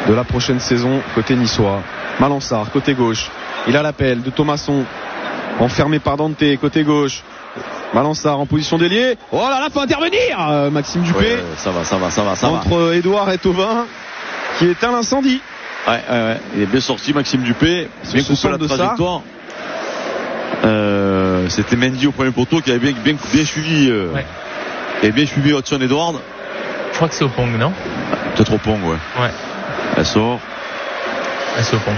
de la prochaine saison côté niçois. Malansar côté gauche, il a l'appel de Thomasson, enfermé par Dante côté gauche. Malansar en position d'ailier. Oh là là, faut intervenir, Maxime Dupé. Ouais, ça va. Entre Edouard et Thauvin qui éteint l'incendie. Ouais. Il est bien sorti, Maxime Dupé. C'est bien coupé la trajectoire. C'était Mendy au premier poteau qui avait bien suivi. Et bien suivi Hudson Edouard. Je crois que c'est au Pong, non? Peut-être au Pong, ouais. Elle sort. C'est au Pong.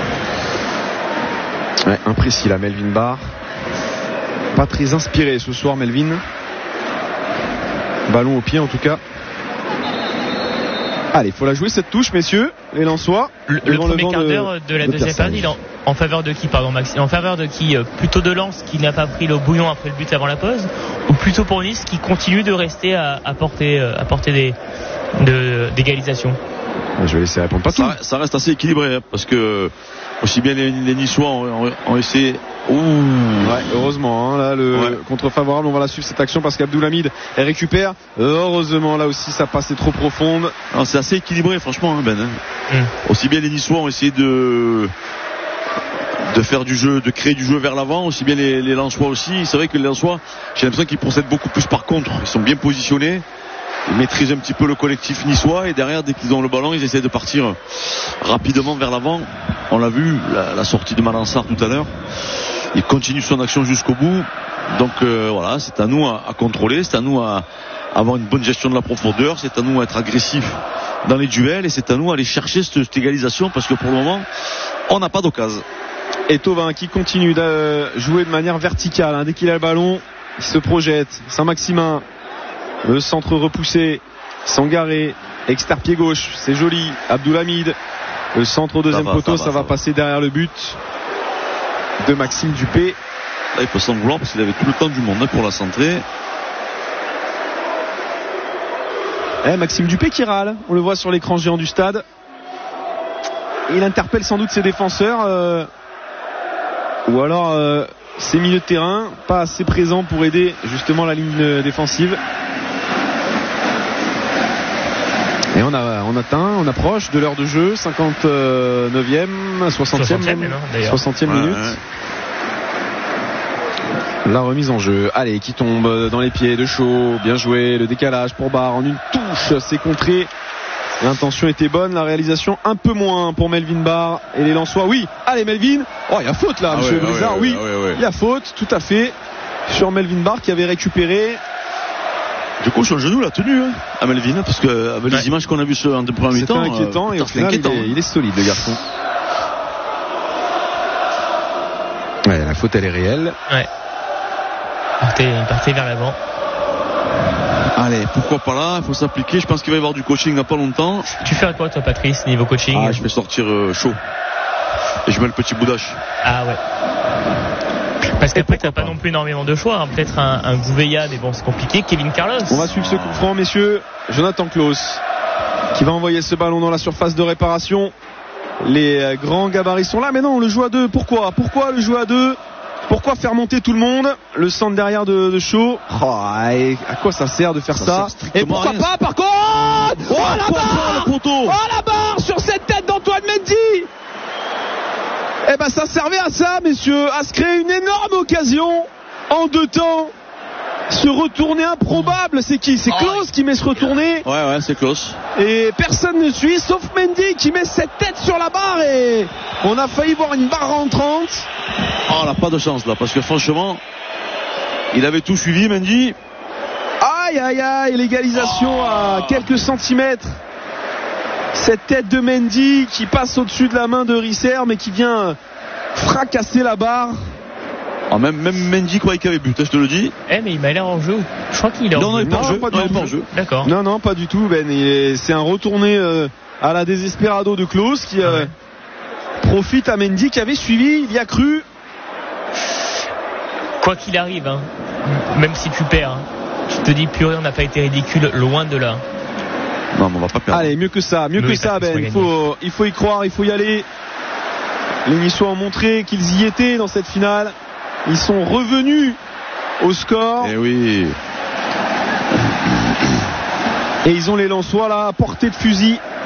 Ouais, imprécis là, Melvin Barr. Pas très inspiré ce soir, Melvin. Ballon au pied en tout cas. Allez, il faut la jouer cette touche, messieurs, les Lensois. Le premier quart d'heure de la deuxième période, il est en faveur de qui, pardon, Maxime? En faveur de qui? Plutôt de Lens qui n'a pas pris le bouillon après le but avant la pause, ou plutôt pour Nice qui continue de rester à portée d'égalisation? Je vais laisser répondre. Ça reste assez équilibré, parce que aussi bien les Niçois ont essayé. Ouais, heureusement, là le contre-favorable, on va la suivre cette action parce qu'Abdoulhamid récupère. Heureusement, là aussi ça passait trop profonde. C'est assez équilibré, franchement, Ben. Aussi bien les Niçois ont essayé de faire du jeu, de créer du jeu vers l'avant, aussi bien les Lensois aussi. C'est vrai que les Lensois, j'ai l'impression qu'ils procèdent beaucoup plus par contre. Ils sont bien positionnés, ils maîtrisent un petit peu le collectif niçois et derrière, dès qu'ils ont le ballon, ils essaient de partir rapidement vers l'avant. On l'a vu, la sortie de Malansar tout à l'heure. Il continue son action jusqu'au bout. Donc voilà, c'est à nous à contrôler, c'est à nous à avoir une bonne gestion de la profondeur, c'est à nous à être agressifs dans les duels et c'est à nous à aller chercher cette égalisation parce que pour le moment, on n'a pas d'occasion. Et Thauvin qui continue de jouer de manière verticale, dès qu'il a le ballon, il se projette. Saint-Maximin, le centre repoussé, Sangaré, exter-pied gauche, c'est joli. Abdoulhamid, le centre au deuxième poteau, ça va passer derrière le but de Maxime Dupé. Là, il peut s'en vouloir parce qu'il avait tout le temps du monde pour la centrer. Maxime Dupé qui râle, on le voit sur l'écran géant du stade. Il interpelle sans doute ses défenseurs ou alors ses milieux de terrain, pas assez présents pour aider justement la ligne défensive. Et on approche de l'heure de jeu, 59e, 60e minute. La remise en jeu, allez, qui tombe dans les pieds de Shaw, bien joué, le décalage pour Barr en une touche, c'est contré. L'intention était bonne, la réalisation un peu moins pour Melvin Barr et les Lensois. Oui, allez Melvin. Oh, il y a faute là, monsieur Brizard. Oui, il y a faute, tout à fait, sur Melvin Barr qui avait récupéré. Du coup, sur le genou, la tenue à Melvin, parce que avec les images qu'on a vues en premier mi-temps, c'était inquiétant et au final, il est solide, le garçon. Ouais, la faute, elle est réelle. Ouais. Il partait vers l'avant. Allez, pourquoi pas là, il faut s'appliquer. Je pense qu'il va y avoir du coaching dans pas longtemps. Tu fais quoi toi, Patrice, niveau coaching? Je vais sortir chaud. Et je mets le petit Boudache. Ah ouais. Parce qu'après t'as pas non plus énormément de choix, peut-être un Gouveia, mais bon c'est compliqué. Kevin Carlos. On va suivre ce coup franc, messieurs. Jonathan Klaus qui va envoyer ce ballon dans la surface de réparation. Les grands gabarits sont là, mais non, on le joue à deux. Pourquoi le jouer à deux? Pourquoi faire monter tout le monde? Le centre derrière de Shaw. Et à quoi ça sert de faire ça? Et pourquoi pas par contre? Oh la barre! Oh la barre sur cette tête d'Antoine Mendy! Ça servait à ça, messieurs, à se créer une énorme occasion en deux temps. Ce retourné improbable, c'est qui? C'est Klaus qui met ce retourné. Ouais, c'est Klaus. Et personne ne suit, sauf Mendy qui met cette tête sur la barre et on a failli voir une barre rentrante. On n'a pas de chance là, parce que franchement, il avait tout suivi, Mendy. Aïe, l'égalisation à quelques centimètres. Cette tête de Mendy qui passe au-dessus de la main de Risser, mais qui vient fracasser la barre. Même Mendy croyait qu'il avait but, je te le dis. Mais il m'a l'air en jeu. Je crois qu'il est en jeu. Pas en jeu. D'accord. Non, pas du tout, Ben. C'est un retourné à la désespérado de Klaus qui profite à Mendy qui avait suivi, il y a cru. Quoi qu'il arrive, même si tu perds, je te dis, purée, on n'a pas été ridicule, loin de là. Non, mais on va pas perdre. Allez, mieux que ça, Ben. Il faut y croire, il faut y aller. Les Niçois ont montré qu'ils y étaient dans cette finale. Ils sont revenus au score. Et oui. Et ils ont les Lensois là à portée de fusil.